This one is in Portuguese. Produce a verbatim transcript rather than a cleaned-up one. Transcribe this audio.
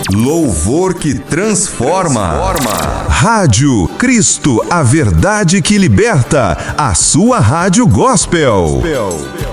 Louvor que transforma. Rádio Cristo, a verdade que liberta. A sua rádio gospel.